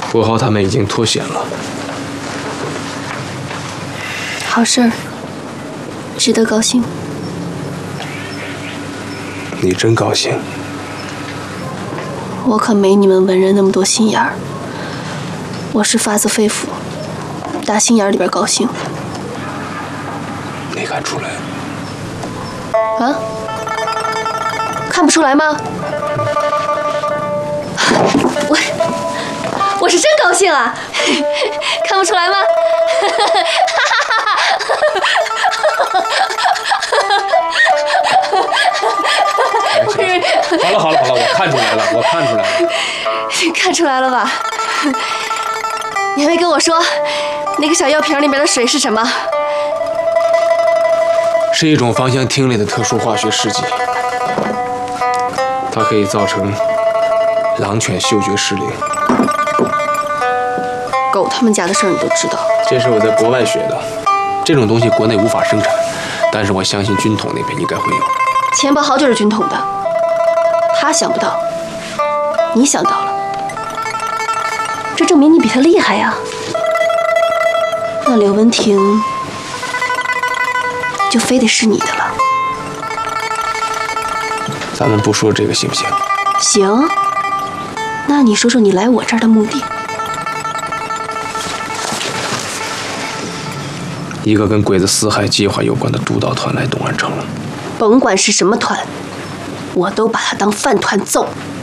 国豪他们已经脱险了， 好事儿，值得高兴。 你真高兴？ 我可没你们文人那么多心眼儿，我是发自肺腑，打心眼里边高兴。 没看出来？ 啊？看不出来吗？我是真高兴啊，看不出来吗？ 好了，我看出来了， 看出来了吧？你还没跟我说，那个小药瓶里面的水是什么？ 是一种芳香烃类的特殊化学试剂，它可以造成狼犬嗅觉失灵。 狗他们家的事儿你都知道？ 这是我在国外学的，这种东西国内无法生产，但是我相信军统那边应该会有。 钱包豪就是军统的，他想不到，你想到了，这证明你比他厉害呀。那刘文婷就非得是你的了。 咱们不说这个行不行？ 行。那你说说你来我这儿的目的？ 一个跟鬼子四害计划有关的督导团来东安城了。 甭管是什么团，我都把他当饭团揍。